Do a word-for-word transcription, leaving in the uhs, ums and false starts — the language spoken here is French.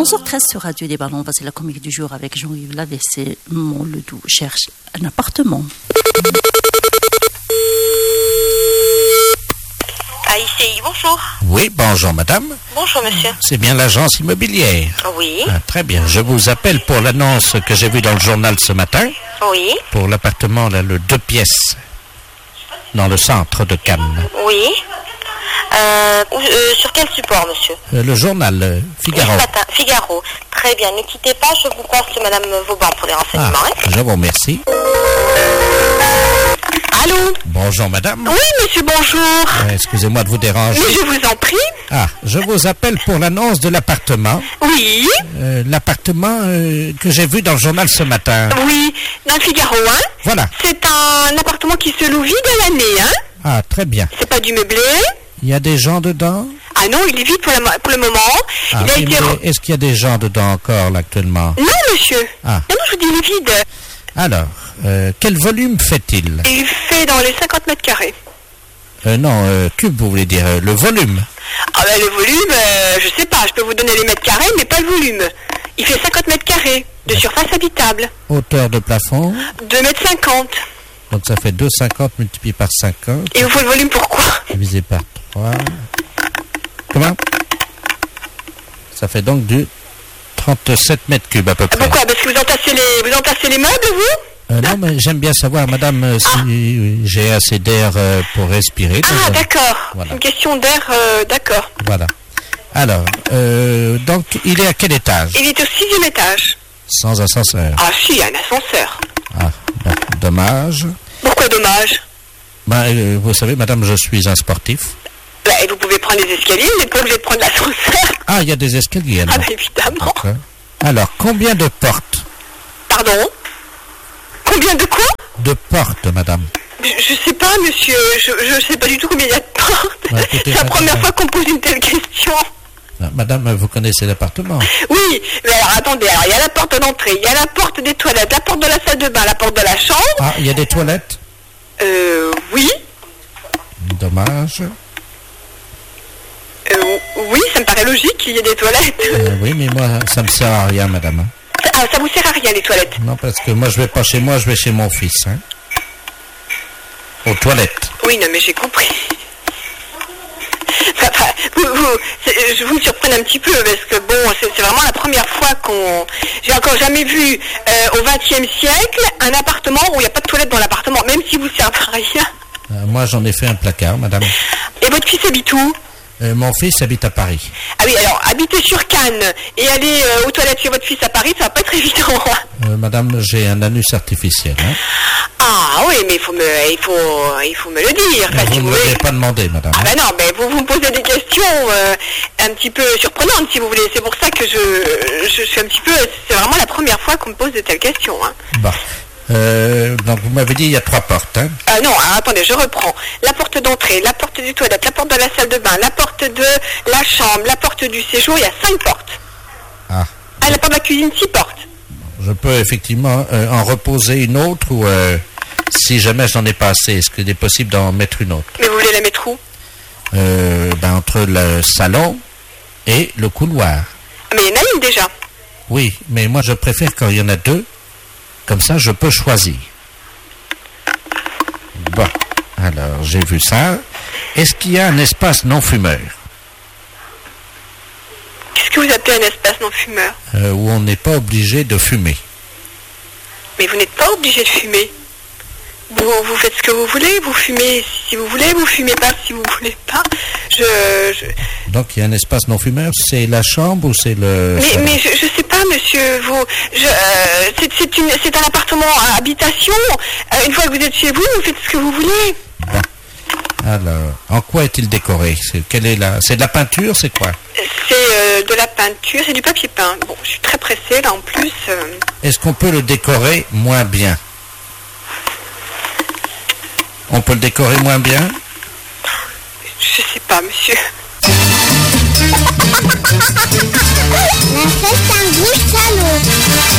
onze heures treize sur Radio Débat. On va c'est la comique du jour avec Jean-Yves Lavessé. Mon Ledoux cherche un appartement. A I C I, bonjour. Oui, bonjour madame. Bonjour monsieur. C'est bien l'agence immobilière. Oui. Ah, très bien. Je vous appelle pour l'annonce que j'ai vue dans le journal ce matin. Oui. Pour l'appartement, là, le deux pièces, dans le centre de Cannes. Oui. Euh, euh, sur quel support, monsieur? Euh, le journal euh, Figaro. Ce matin, Figaro. Très bien, ne quittez pas, je vous passe madame Vauban pour les renseignements. Ah, hein. je vous remercie. Allô? Bonjour madame. Oui, monsieur, bonjour. Euh, excusez-moi de vous déranger. Mais je vous en prie. Ah, je vous appelle pour l'annonce de l'appartement. Oui. Euh, l'appartement euh, que j'ai vu dans le journal ce matin. Oui, dans le Figaro, hein. Voilà. C'est un appartement qui se loue vide à l'année, hein. Ah, très bien. C'est pas du meublé. Il y a des gens dedans? Ah non, il est vide pour, la, pour le moment. Ah, il a oui, été... mais est-ce qu'il y a des gens dedans encore, là, actuellement? Non, monsieur. Ah. Non, non, je vous dis, il est vide. Alors, euh, quel volume fait-il? Il fait dans les cinquante mètres carrés. Euh, non, euh, cube, vous voulez dire, euh, le volume. Ah ben le volume, euh, je sais pas, je peux vous donner les mètres carrés, mais pas le volume. Il fait cinquante mètres carrés de surface habitable. Hauteur de plafond? deux mètres cinquante. Donc ça fait deux virgule cinquante multiplié par cinquante. Et vous faut le volume pourquoi? Divisé par trois. Comment? Ça fait donc du trente-sept mètres cubes à peu près. Pourquoi? Parce que vous entassez les, vous entassez les meubles, vous? Euh, non, mais j'aime bien savoir, madame, euh, si ah. j'ai assez d'air euh, pour respirer. Ah, d'accord. Voilà. C'est une question d'air, euh, d'accord. Voilà. Alors, euh, donc, il est à quel étage? Il est au sixième étage. Sans ascenseur. Ah, si, il y a un ascenseur. Ah, ben, dommage. Pourquoi dommage? Ben, euh, vous savez, madame, je suis un sportif. Ben, vous pouvez prendre les escaliers, vous n'êtes pas obligé de prendre l'ascenseur. Ah, il y a des escaliers, alors. Ah, ben, évidemment. Okay. Alors, combien de portes? Pardon? Combien de quoi? De portes, madame. Je, je sais pas, monsieur. Je, je sais pas du tout combien il y a de portes. Ouais, écoutez, c'est la madame, première fois qu'on pose une telle question. Non, madame, vous connaissez l'appartement? Oui, mais alors attendez, alors il y a la porte d'entrée, il y a la porte des toilettes, la porte de la salle de bain, la porte de la chambre. Ah, il y a des toilettes? Euh, oui. Dommage. Euh, oui, ça me paraît logique qu'il y ait des toilettes. Euh, oui, mais moi, ça me sert à rien, madame. Ah, ça vous sert à rien, les toilettes? Non, parce que moi, je vais pas chez moi, je vais chez mon fils, hein. Aux toilettes. Oui, non, mais j'ai compris. Enfin, vous, vous, je vous me surprends un petit peu, parce que bon, c'est, c'est vraiment la première fois qu'on... J'ai encore jamais vu, euh, au vingtième siècle, un appartement où il n'y a pas de toilette dans l'appartement, même si vous ne servez à rien. Euh, moi, j'en ai fait un placard, madame. Et votre fils habite où? Euh, mon fils habite à Paris. Ah oui, alors, habiter sur Cannes et aller euh, aux toilettes chez votre fils à Paris, ça va pas être évident. Euh, madame, j'ai un anus artificiel, hein. Ah oui, mais il faut me, il faut, il faut me le dire. Enfin, vous ne me l'avez pas demandé, madame. Ah ben non, mais vous, vous me posez des questions euh, un petit peu surprenantes, si vous voulez. C'est pour ça que je, je suis un petit peu... C'est vraiment la première fois qu'on me pose de telles questions. Hein. Bon. Euh, donc vous m'avez dit il y a trois portes, hein? Ah non, alors, attendez, je reprends. La porte d'entrée, la porte des toilettes, la porte de la salle de bain, la porte de la chambre, la porte du séjour, il y a cinq portes. Ah. Ah, la porte de la cuisine, six portes. Je peux effectivement euh, en reposer une autre ou euh, si jamais je n'en ai pas assez, est-ce qu'il est possible d'en mettre une autre? Mais vous voulez la mettre où? euh, ben, entre le salon et le couloir. Mais il y en a une déjà. Oui, mais moi je préfère quand il y en a deux. Comme ça, je peux choisir. Bon, alors, j'ai vu ça. Est-ce qu'il y a un espace non-fumeur? Qu'est-ce que vous appelez un espace non-fumeur? euh, Où on n'est pas obligé de fumer. Mais vous n'êtes pas obligé de fumer. Vous, vous faites ce que vous voulez, vous fumez si vous voulez, vous fumez pas si vous voulez pas. Je... je... Donc, il y a un espace non-fumeur, c'est la chambre ou c'est le... Mais, mais je, je sais pas, monsieur, vous... Je, euh, c'est, c'est, une, c'est un appartement à habitation. Euh, une fois que vous êtes chez vous, vous faites ce que vous voulez. Bon. Alors, en quoi est-il décoré? C'est, quelle est la... c'est de la peinture, c'est quoi? C'est euh, de la peinture, c'est du papier peint. Bon, je suis très pressée, là, en plus. Euh... Est-ce qu'on peut le décorer moins bien? On peut le décorer moins bien? Je sais pas, monsieur. La fête, c'est un gros salaud.